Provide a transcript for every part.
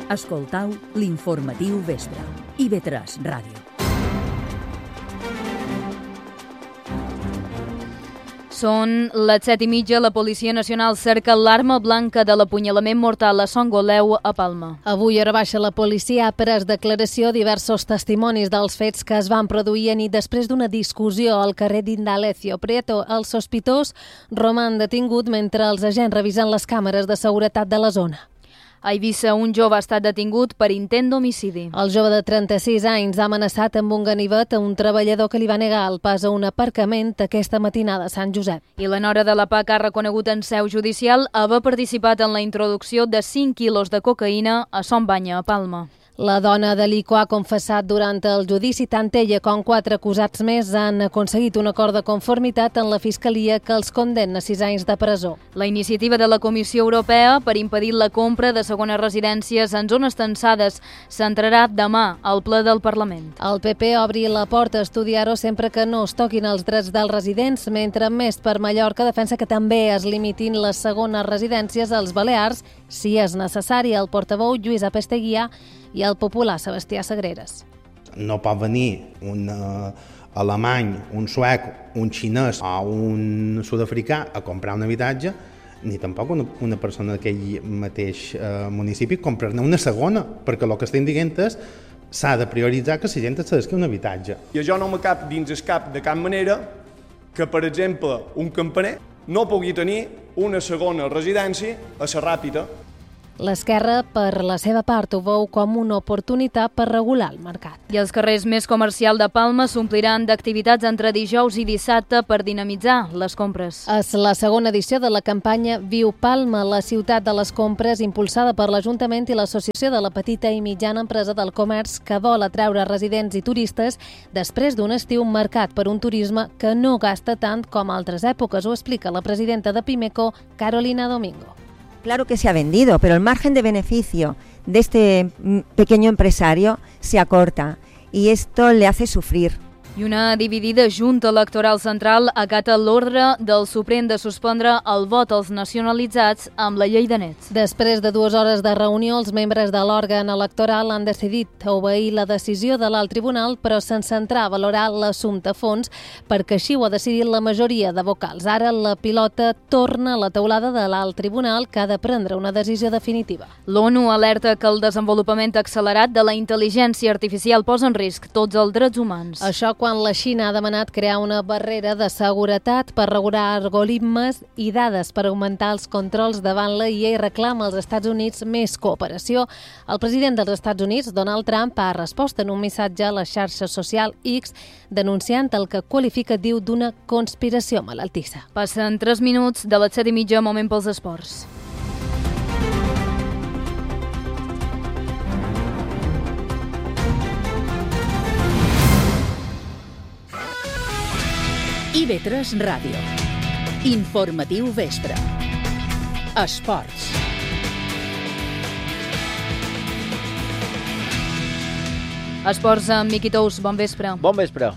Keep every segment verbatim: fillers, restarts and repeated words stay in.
Escoltau l'informatiu vespre. I ve tres Ràdio. Són les set i mitja, la Policia Nacional cerca l'arma blanca de l'apunyalament mortal a Son Goleu, a Palma. Avui, hora baixa, la policia ha pres declaració diversos testimonis dels fets que es van produir a nit després d'una discussió al carrer d'Indalecio Prieto. El sospitós roman detingut mentre els agents revisen les càmeres de seguretat de la zona. A Eivissa, un jove ha estat detingut per intent d'homicidi. El jove de trenta-sis anys ha amenaçat amb un ganivet a un treballador que li va negar el pas a un aparcament aquesta matinada a Sant Josep. I la nora de la P A C ha reconegut en seu judicial haver participat en la introducció de cinc quilos de cocaïna a Son Banya, a Palma. La dona de l'Ico ha confessat durant el judici. Tant ella com quatre acusats més han aconseguit un acord de conformitat en la Fiscalia que els condemna a sis anys de presó. La iniciativa de la Comissió Europea per impedir la compra de segones residències en zones tensades s'entrarà demà al ple del Parlament. El P P obri la porta a estudiar-ho sempre que no es toquin els drets dels residents, mentre Més per Mallorca defensa que també es limitin les segones residències als Balears si és necessari. El portaveu Lluís Apesteguià i el popular Sebastià Sagreres. No pot venir un uh, alemany, un suec, un xinès o un sud-africà a comprar un habitatge, ni tampoc una, una persona d'aquell mateix uh, municipi comprar-ne una segona, perquè el que estem dient és s'ha de prioritzar que la gent accedeixi a un habitatge. I això no me cap dins el cap de cap manera que, per exemple, un campaner no pugui tenir una segona residència a la Ràpita. L'esquerra, per la seva part, ho veu com una oportunitat per regular el mercat. I els carrers més comercials de Palma s'ompliran d'activitats entre dijous i dissabte per dinamitzar les compres. És la segona edició de la campanya Viu Palma, la ciutat de les compres, impulsada per l'Ajuntament i l'Associació de la Petita i Mitjana Empresa del Comerç, que vol atraure residents i turistes després d'un estiu marcat per un turisme que no gasta tant com altres èpoques. Ho explica la presidenta de Pimeco, Carolina Domingo. Claro que se ha vendido, pero el margen de beneficio de este pequeño empresario se acorta y esto le hace sufrir. I una dividida Junta Electoral Central acata l'ordre del Suprem de suspendre el vot als nacionalitzats amb la llei de nets. Després de dues hores de reunió, els membres de l'òrgan electoral han decidit obeir la decisió de l'alt tribunal, però sense entrar a valorar l'assumpte a fons, perquè així ho ha decidit la majoria de vocals. Ara la pilota torna a la teulada de l'alt tribunal, que ha de prendre una decisió definitiva. L'ONU alerta que el desenvolupament accelerat de la intel·ligència artificial posa en risc tots els drets humans. Això quan la Xina ha demanat crear una barrera de seguretat per regular algoritmes i dades per augmentar els controls davant la I A i reclama als Estats Units més cooperació. El president dels Estats Units, Donald Trump, ha respost en un missatge a la xarxa social X denunciant el que qualifica, diu, d'una conspiració malaltissa. Passen tres minuts de les set i mitja, moment pels esports. I ve tres Ràdio. Informatiu vespre. Esports. Esports amb Miqui Tous. Bon vespre. Bon vespre.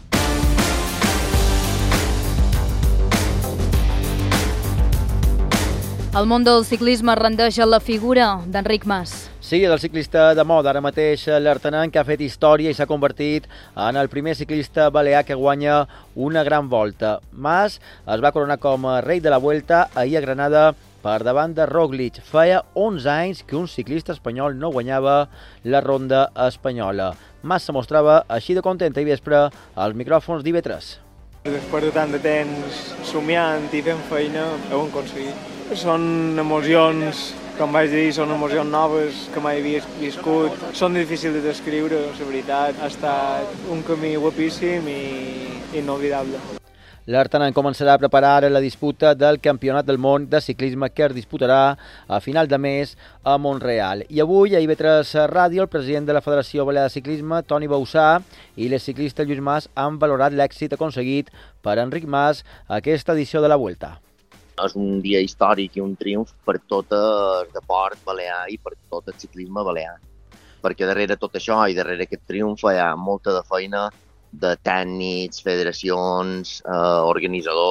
El món del ciclisme rendeix a la figura d'Enric Mas. Sí, del ciclista de moda. Ara mateix l'artenant que ha fet història i s'ha convertit en el primer ciclista balear que guanya una gran volta. Mas es va coronar com a rei de la Vuelta ahir a Granada per davant de Roglic. Feia onze anys que un ciclista espanyol no guanyava la ronda espanyola. Mas se mostrava així de content ahir vespre als micròfons d'I V tres. Després de tant de temps somiant i fent feina, ho hem aconseguit. Són emocions, com vaig dir, són emocions noves que mai havia viscut. Són difícils de descriure, la veritat. Ha estat un camí guapíssim i inolvidable. L'artenant començarà a preparar la disputa del Campionat del Món de Ciclisme que es disputarà a final de mes a Montreal. I avui a I V tres Ràdio el president de la Federació Balear de Ciclisme, Toni Bausà, i l'exciclista Lluís Mas han valorat l'èxit aconseguit per Enric Mas aquesta edició de la Vuelta. És un dia històric i un triomf per tot el deport balear i per tot el ciclisme balear. Perquè darrere tot això i darrere aquest triomf hi ha molta de feina de tècnics, federacions, eh, organitzadors,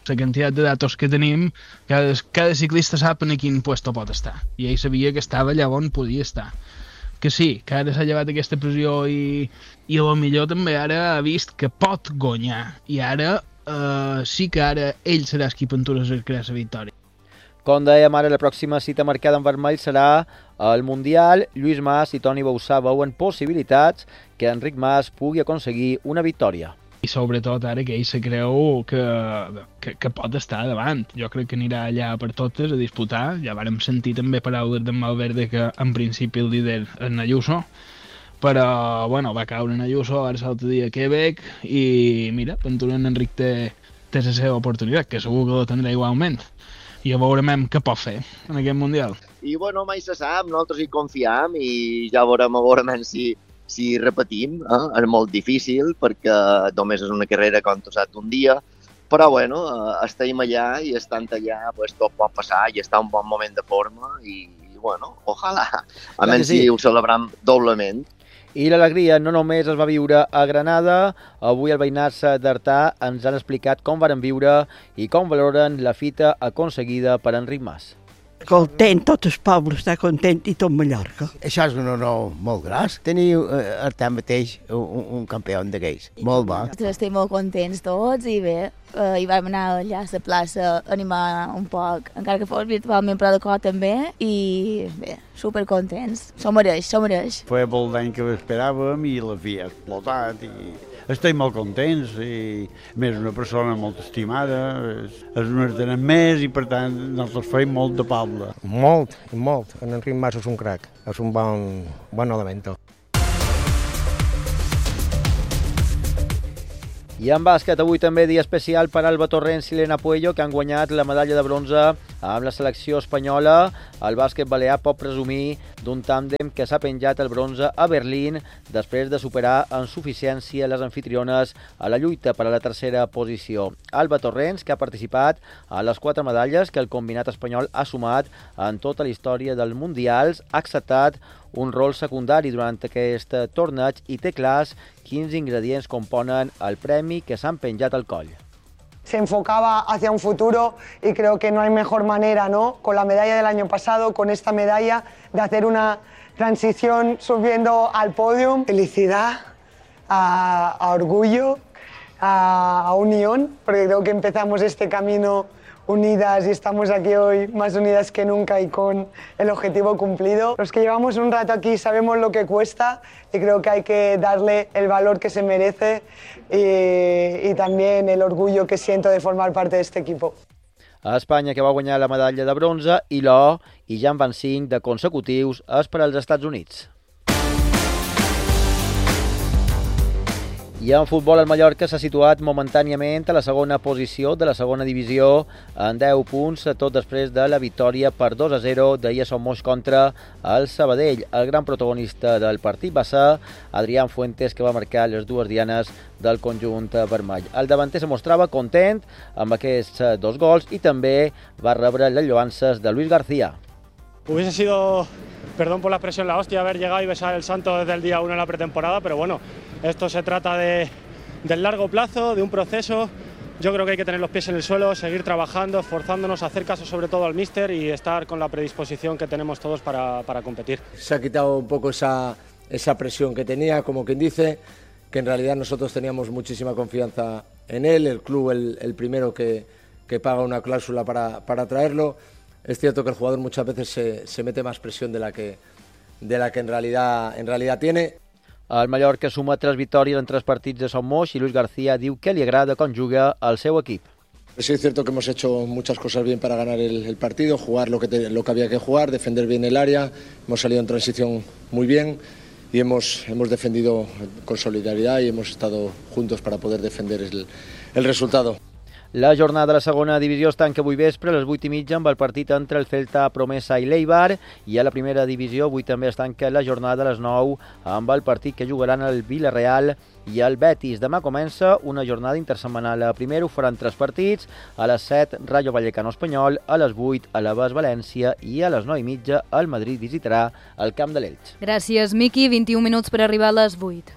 La quantitat de datos que tenim, cada, cada ciclista sap en quin puesto pot estar. I ell sabia que estava allà on podia estar. Que sí, que ara s'ha llevat aquesta pressió i, i a lo millor també ara ha vist que pot guanyar. I ara eh, sí que ara ell serà qui pentura a crear la victòria. Com dèiem, ara la pròxima cita marcada en vermell serà el Mundial. Lluís Mas i Toni Bausà veuen possibilitats que Enric Mas pugui aconseguir una victòria. I sobretot ara que ell se creu que, que, que pot estar davant. Jo crec que anirà allà per totes a disputar. Ja vàrem sentir també paraules d'en Valverde que en principi el líder és Ayuso, però bueno, va caure en Ayuso, ara l'altre dia a Quebec i mira, Ventura en Enric té, té la seva oportunitat, que segur que la tindrà igualment. I ja veurem què pot fer en aquest Mundial. I bueno, mai se sap, nosaltres hi confiem i ja veurem, veurem si, si repetim. Eh? És molt difícil perquè només és una carrera, com tu saps, un dia, però bueno, eh, estem allà i estant allà pues, tot pot passar i està en un bon moment de forma i, i bueno, ojalà. A menys si ho celebrem doblement. I l'alegria no només es va viure a Granada, avui el veïnats d'Artà ens han explicat com varen viure i com valoren la fita aconseguida per Enric Mas. Content, tot el poble està content i tot Mallorca. Això és un honor molt gros. Tenir eh, Artà mateix un, un campió d'aquells. Molt bo. Estem molt contents tots i bé, eh, hi vam anar allà a la plaça a animar un poc, encara que fos virtualment, però de cor també, i bé, supercontents. S'ho mereix, s'ho mereix. Fue molt d'any que esperàvem i la fi ha explotat i estem molt contents i a més una persona molt estimada, és, és un artenent més i per tant nosaltres feim molt de poble. Molt, molt. En Enric Mas és un crac, és un bon, bon elemento. I en bàsquet, avui també dia especial per Alba Torrents i Elena Puello, que han guanyat la medalla de bronze amb la selecció espanyola. El bàsquet balear pot presumir d'un tàndem que s'ha penjat el bronze a Berlín després de superar en suficiència les anfitriones a la lluita per a la tercera posició. Alba Torrents, que ha participat a les quatre medalles que el combinat espanyol ha sumat en tota la història dels mundials, ha acceptat un rol secundari durant aquest torneig i té clars quins ingredients componen el premi que s'han penjat al coll. Se enfocaba hacia un futuro y creo que no hay mejor manera, ¿no? Con la medalla del año pasado, con esta medalla, de hacer una transición subiendo al podio. Felicidad, a, a orgullo, a, a unión, porque creo que empezamos este camino unidas y estamos aquí hoy más unidas que nunca y con el objetivo cumplido. Los que llevamos un rato aquí sabemos lo que cuesta y creo que hay que darle el valor que se merece y, y también el orgullo que siento de formar parte de este equipo. A Espanya, que va guanyar la medalla de bronze, i l'or, i ja en van cinc de consecutius, és per als Estats Units. I en futbol, el Mallorca s'ha situat momentàniament a la segona posició de la segona divisió en deu punts, tot després de la victòria per dos a zero d'ahir a Son Moix contra el Sabadell. El gran protagonista del partit va ser Adrián Fuentes, que va marcar les dues dianes del conjunt vermell. El davanter se mostrava content amb aquests dos gols i també va rebre les lloances de Luis García. Hubiese sido, perdón por la expresión, la hostia haber llegado y besar el santo desde el día uno en la pretemporada, pero bueno, esto se trata de, del largo plazo, de un proceso. Yo creo que hay que tener los pies en el suelo, seguir trabajando, esforzándonos, hacer caso sobre todo al míster y estar con la predisposición que tenemos todos para, para competir. Se ha quitado un poco esa, esa presión que tenía, como quien dice, que en realidad nosotros teníamos muchísima confianza en él, el club el, el primero que, que paga una cláusula para, para traerlo. Es cierto que el jugador muchas veces se, se mete más presión de la que, de la que en, realidad, en realidad tiene. El Mallorca suma tres victòries en tres partits de Son Moix i Luis García diu que li agrada com juga el seu equip. Sí, es cierto que hemos hecho muchas cosas bien para ganar el, el partido, jugar lo que, te, lo que había que jugar, defender bien el área, hemos salido en transición muy bien y hemos, hemos defendido con solidaridad y hemos estado juntos para poder defender el, el resultado. La jornada de la segona divisió es tanca avui vespre a les vuit i mitja amb el partit entre el Celta, Promesa i l'Eibar, i a la primera divisió avui també es tanca la jornada a les nou amb el partit que jugaran el Villarreal i el Betis. Demà comença una jornada intersetmanal. A primera ho faran tres partits, a les set Rayo Vallecano Espanyol, a les vuit Alavés València i a les nou i mitja el Madrid visitarà el Camp de l'Elx. Gràcies, Miqui. vint-i-un minuts per arribar a les vuit.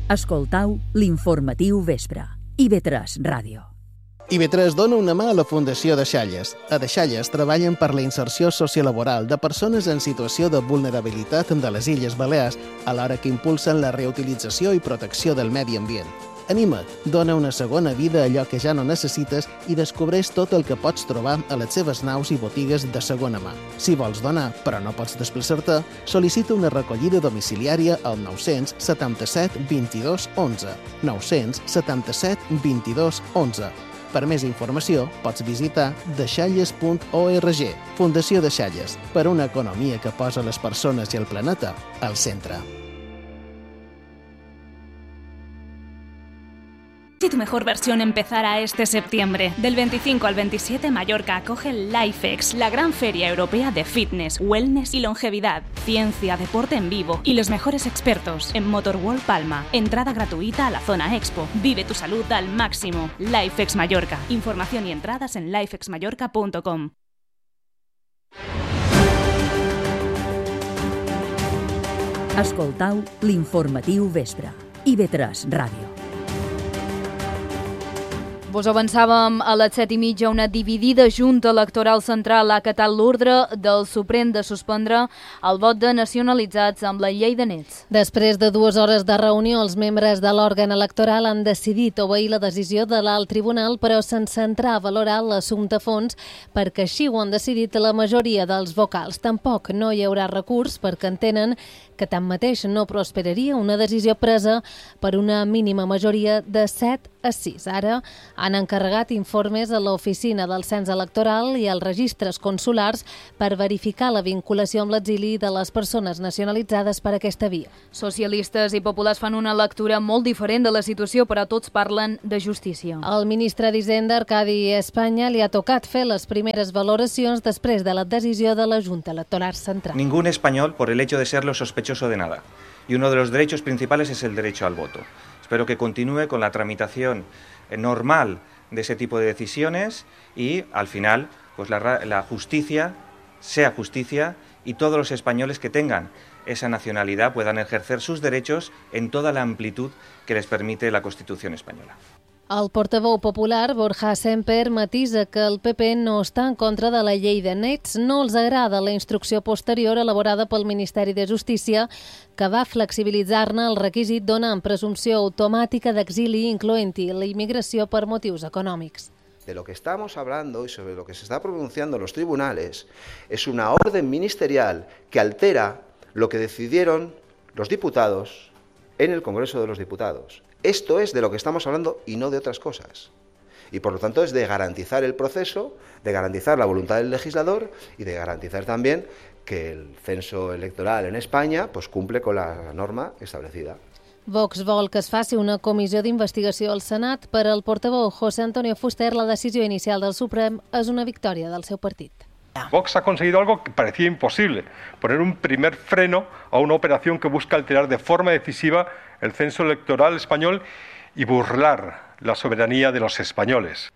Escoltau l'informatiu vespre. I V tres Ràdio. I V tres dona una mà a la Fundació Deixalles. A Deixalles treballen per la inserció sociolaboral de persones en situació de vulnerabilitat de les Illes Balears, alhora que impulsen la reutilització i protecció del medi ambient. Anima't, dona una segona vida a allò que ja no necessites i descobreix tot el que pots trobar a les seves naus i botigues de segona mà. Si vols donar, però no pots desplaçar-te, sol·licita una recollida domiciliària al nou-cents setanta-set vint-i-dos onze. nou-cents setanta-set vint-i-dos onze. Per més informació, pots visitar deixalles punt org. Fundació Deixalles, per una economia que posa les persones i el planeta al centre. Si tu mejor versión empezara este septiembre. Del veinticinco al veintisiete, Mallorca acoge LifeX, la gran feria europea de fitness, wellness y longevidad, ciencia, deporte en vivo y los mejores expertos en Motorworld Palma. Entrada gratuita a la zona Expo. Vive tu salud al máximo. LifeX Mallorca. Información y entradas en lifex mallorca punto com. Escoltau l'informatiu vespre. I V tres Ràdio. Vos avançàvem a les set i mitja. Una dividida Junta Electoral Central ha acatat l'ordre del Suprem de suspendre el vot de nacionalitzats amb la llei de nets. Després de dues hores de reunió, els membres de l'òrgan electoral han decidit obeir la decisió de l'alt tribunal, però sense entrar a valorar l'assumpte a fons, perquè així ho han decidit la majoria dels vocals. Tampoc no hi haurà recurs perquè entenen que tanmateix no prosperaria una decisió presa per una mínima majoria de set a sis. Ara han encarregat informes a l'oficina del cens electoral i als registres consulars per verificar la vinculació amb l'exili de les persones nacionalitzades per aquesta via. Socialistes i populars fan una lectura molt diferent de la situació, però tots parlen de justícia. El ministre d'Hisenda, Arcadi Espanya, li ha tocat fer les primeres valoracions després de la decisió de la Junta Electoral Central. Ningún español, por el hecho de serlo, sospechoso de nada. Y uno de los derechos principales es el derecho al voto. Espero que continúe con la tramitación normal de ese tipo de decisiones y, al final, pues la, la justicia sea justicia y todos los españoles que tengan esa nacionalidad puedan ejercer sus derechos en toda la amplitud que les permite la Constitución española. El portaveu popular, Borja Semper, matisa que el P P no està en contra de la llei de nets. No els agrada la instrucció posterior elaborada pel Ministeri de Justícia que va flexibilitzar-ne el requisit donant presumpció automàtica d'exili, incloent-hi la immigració per motius econòmics. De lo que estamos hablando y sobre lo que se está pronunciando en los tribunales es una orden ministerial que altera lo que decidieron los diputados en el Congreso de los Diputados. Esto es de lo que estamos hablando y no de otras cosas. Y por lo tanto es de garantizar el proceso, de garantizar la voluntad del legislador y de garantizar también que el censo electoral en España pues, cumple con la norma establecida. Vox vol que es faci una comissió d'investigació al Senat. Per al portaveu José Antonio Fuster, la decisió inicial del Suprem és una victòria del seu partit. Vox ha conseguido algo que parecía imposible, poner un primer freno a una operación que busca alterar de forma decisiva el censo electoral español y burlar la soberanía de los españoles.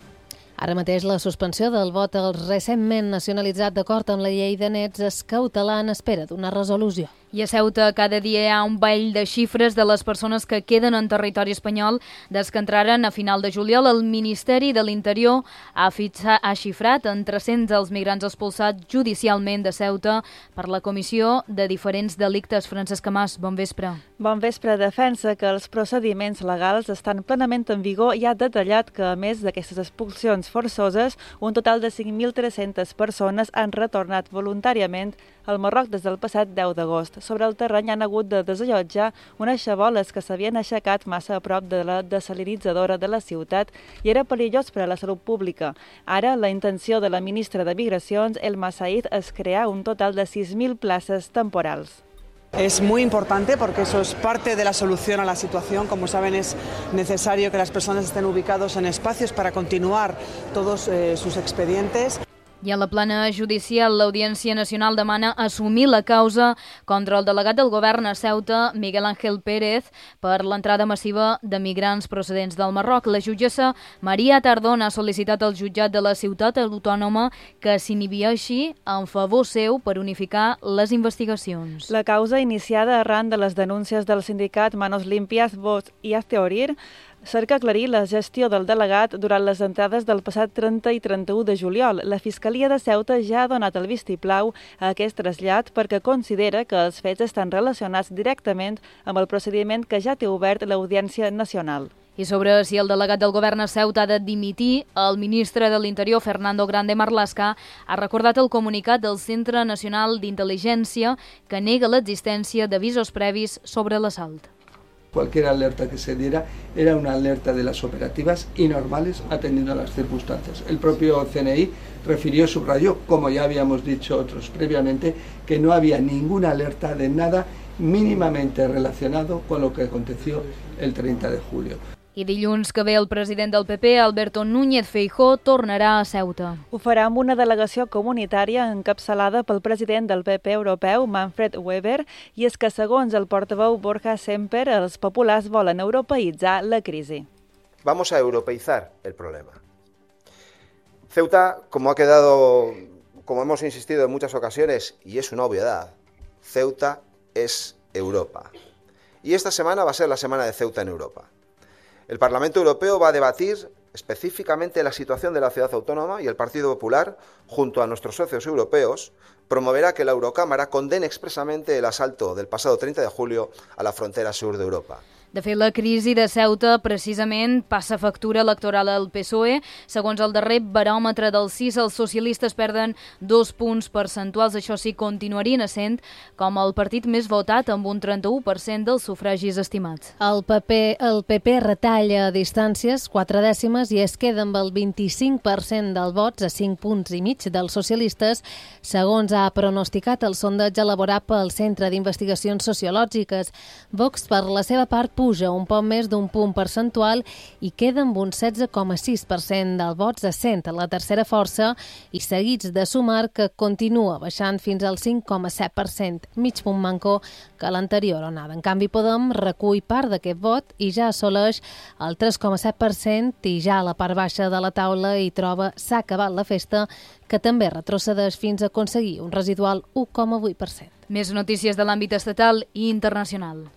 Ara mateix la suspensió del vot als recentment nacionalitzats d'acord amb la llei de nets es cautelar en espera d'una resolució. I a Ceuta cada dia hi ha un ball de xifres de les persones que queden en territori espanyol des que entraren a final de juliol. El Ministeri de l'Interior ha, fitxa, ha xifrat en tres-cents els migrants expulsats judicialment de Ceuta per la comissió de diferents delictes. Francesca Mas, bon vespre. Bon vespre. Defensa que els procediments legals estan plenament en vigor i ha detallat que, a més d'aquestes expulsions forçoses, un total de cinc mil tres-centes persones han retornat voluntàriament al Marroc des del passat deu d'agost. Sobre el terreny han hagut de desallotjar unes xaboles que s'havien aixecat massa a prop de la desalinitzadora de la ciutat i era perillós per a la salut pública. Ara, la intenció de la ministra de Migracions, Elma Said, és crear un total de sis mil places temporals. Es muy importante porque eso es parte de la solución a la situación. Como saben, es necesario que las personas estén ubicados en espacios para continuar todos eh, sus expedientes. I a la plana judicial, l'Audiència Nacional demana assumir la causa contra el delegat del govern a Ceuta, Miguel Ángel Pérez, per l'entrada massiva de migrants procedents del Marroc. La jutgessa Maria Tardona ha sol·licitat al jutjat de la ciutat autònoma que s'inhibeixi en favor seu per unificar les investigacions. La causa, iniciada arran de les denúncies del sindicat Manos Limpias, Vox i Hazte Oír, cerca aclarir la gestió del delegat durant les entrades del passat trenta i trenta-u de juliol. La Fiscalia de Ceuta ja ha donat el vistiplau a aquest trasllat perquè considera que els fets estan relacionats directament amb el procediment que ja té obert l'Audiència Nacional. I sobre si el delegat del govern a Ceuta ha de dimitir, el ministre de l'Interior, Fernando Grande Marlaska, ha recordat el comunicat del Centre Nacional d'Intel·ligència que nega l'existència d'avisos previs sobre l'assalt. Cualquier alerta que se diera era una alerta de las operativas y normales atendiendo a las circunstancias. El propio C N I refirió, subrayó, como ya habíamos dicho otros previamente, que no había ninguna alerta de nada mínimamente relacionado con lo que aconteció el treinta de julio. I dilluns que ve el president del P P, Alberto Núñez Feijóo, tornarà a Ceuta. Ho farà amb una delegació comunitària encapçalada pel president del P P europeu, Manfred Weber, i és que, segons el portaveu Borja Semper, els populars volen europeïtzar la crisi. Vamos a europeizar el problema. Ceuta, como ha quedado, como hemos insistido en muchas ocasiones, y es una obviedad, Ceuta es Europa. Y esta semana va a ser la semana de Ceuta en Europa. El Parlamento Europeo va a debatir específicamente la situación de la ciudad autónoma y el Partido Popular, junto a nuestros socios europeos, promoverá que la Eurocámara condene expresamente el asalto del pasado treinta de julio a la frontera sur de Europa. De fet, la crisi de Ceuta precisament passa factura electoral al P S O E. Segons el darrer baròmetre del C I S, els socialistes perden dos punts percentuals. Això sí, continuarien essent com el partit més votat amb un trenta-u per cent dels sufragis estimats. El P P, el P P retalla a distàncies quatre dècimes i es queda amb el vint-i-cinc per cent dels vots a cinc punts i mig dels socialistes, segons ha pronosticat el sondatge elaborat pel Centre d'Investigacions Sociològiques. Vox, per la seva part, puja un poc més d'un punt percentual i queda amb un setze coma sis per cent dels vots, essent la tercera força, i seguits de Sumar, que continua baixant fins al cinc coma set per cent, mig punt manco que l'anterior onada. En canvi, Podem recull part d'aquest vot i ja assoleix el tres coma set per cent i ja a la part baixa de la taula hi troba S'ha acabat la festa, que també retrocedeix fins a aconseguir un residual u coma vuit per cent. Més notícies de l'àmbit estatal i internacional.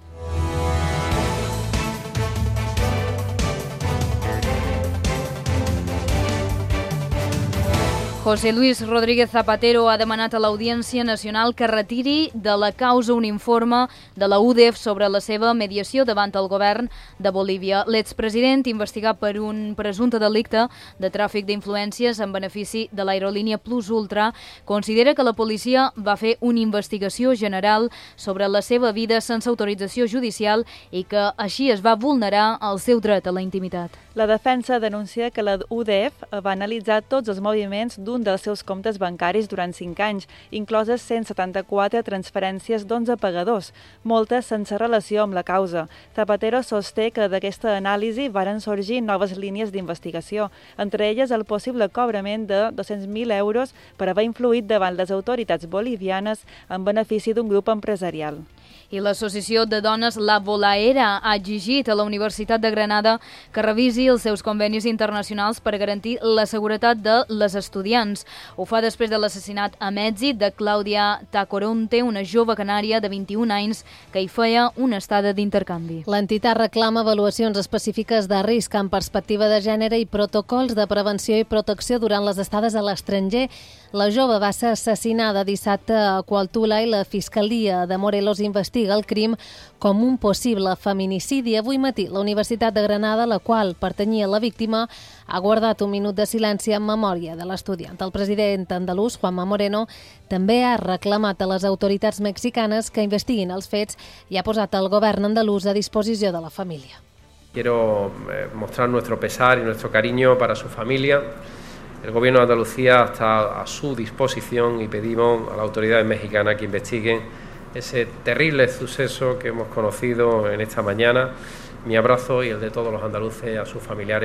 José Luis Rodríguez Zapatero ha demanat a l'Audiència Nacional que retiri de la causa un informe de la U D E F sobre la seva mediació davant el govern de Bolívia. L'expresident, investigat per un presumpte delicte de tràfic d'influències en benefici de l'aerolínia Plus Ultra, considera que la policia va fer una investigació general sobre la seva vida sense autorització judicial i que així es va vulnerar el seu dret a la intimitat. La defensa denuncia que la U D E F va analitzar tots els moviments d'un dels seus comptes bancaris durant cinc anys, incloses cent setanta-quatre transferències d'onze pagadors, moltes sense relació amb la causa. Zapatero sosté que d'aquesta anàlisi varen sorgir noves línies d'investigació, entre elles el possible cobrament de dos-cents mil euros per haver influït davant les autoritats bolivianes en benefici d'un grup empresarial. I l'Associació de Dones La Volaera ha exigit a la Universitat de Granada que revisi els seus convenis internacionals per garantir la seguretat de les estudiants. Ho fa després de l'assassinat a Mèxic de Clàudia Tacoronte, una jove canària de vint-i-un anys que hi feia una estada d'intercanvi. L'entitat reclama avaluacions específiques de risc en perspectiva de gènere i protocols de prevenció i protecció durant les estades a l'estranger. La jove va ser assassinada dissabte a Cualtula i la Fiscalia de Morelos investiga el crim com un possible feminicidi. Avui matí, la Universitat de Granada, la qual pertanyia a la víctima, ha guardat un minut de silenci en memòria de l'estudiant. El president andalús, Juanma Moreno, també ha reclamat a les autoritats mexicanes que investiguin els fets i ha posat el govern andalús a disposició de la família. Quiero mostrar nuestro pesar y nuestro cariño para su familia. El Gobierno de Andalucía está a su disposición y pedimos a las autoridades mexicanas que investiguen ese terrible suceso que hemos conocido en esta mañana. Mi abrazo y el de todos los andaluces a sus familiares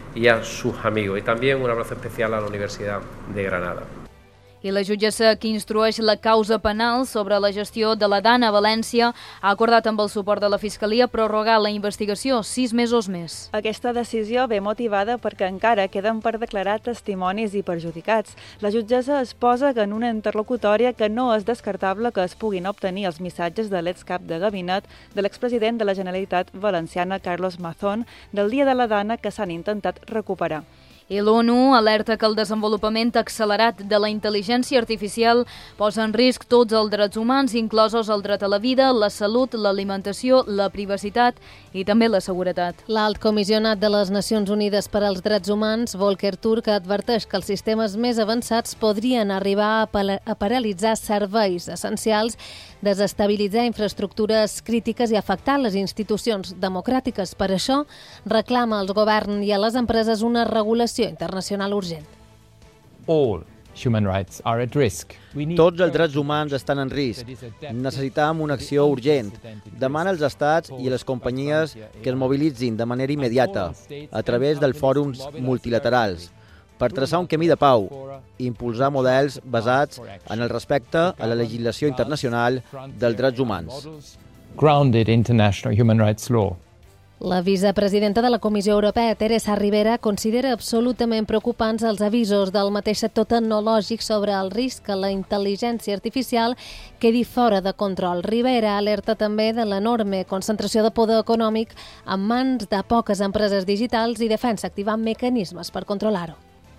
y a sus amigos. Y también un abrazo especial a la Universidad de Granada. I la jutgessa que instrueix la causa penal sobre la gestió de la Dana a València ha acordat amb el suport de la Fiscalia prorrogar la investigació sis mesos més. Aquesta decisió ve motivada perquè encara queden per declarar testimonis i perjudicats. La jutgessa es posa en una interlocutòria que no és descartable que es puguin obtenir els missatges de l'excap de gabinet de l'expresident de la Generalitat Valenciana, Carlos Mazón, del dia de la Dana que s'han intentat recuperar. I l'ONU alerta que el desenvolupament accelerat de la intel·ligència artificial posa en risc tots els drets humans, inclosos el dret a la vida, la salut, l'alimentació, la privacitat i també la seguretat. L'alt comissionat de les Nacions Unides per als Drets Humans, Volker Turk, adverteix que els sistemes més avançats podrien arribar a paralitzar serveis essencials, desestabilitzar infraestructures crítiques i afectar les institucions democràtiques. Per això, reclama als governs i a les empreses una regulació internacional urgent. All human rights are at risk. Tots els drets humans estan en risc. Necessitam una acció urgent. Demana als estats i a les companyies que es mobilitzin de manera immediata a través dels fòrums multilaterals per traçar un camí de pau i impulsar models basats en el respecte a la legislació internacional dels drets humans. Grounded international human rights law. La vicepresidenta de la Comissió Europea, Teresa Ribera, considera absolutament preocupants els avisos del mateix sector tecnològic sobre el risc que la intel·ligència artificial quedi fora de control. Ribera alerta també de l'enorme concentració de poder econòmic en mans de poques empreses digitals i defensa activant mecanismes per controlar-ho.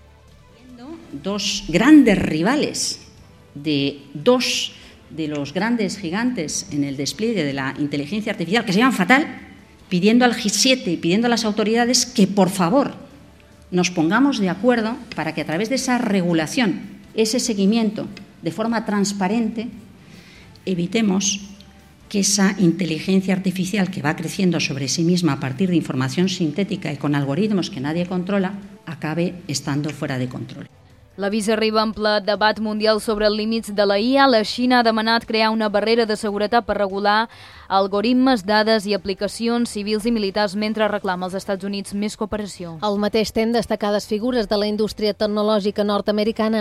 Dos grandes rivales de dos de los grandes gigantes en el despliegue de la inteligencia artificial, que se llaman fatal, pidiendo al G siete y pidiendo a las autoridades que, por favor, nos pongamos de acuerdo para que a través de esa regulación, ese seguimiento de forma transparente, evitemos que esa inteligencia artificial que va creciendo sobre sí misma a partir de información sintética y con algoritmos que nadie controla, acabe estando fuera de control. L'avís arriba en ple debat mundial sobre els límits de la I A. La Xina ha demanat crear una barrera de seguretat per regular algoritmes, dades i aplicacions civils i militars mentre reclama als Estats Units més cooperació. Al mateix temps, destacades figures de la indústria tecnològica nord-americana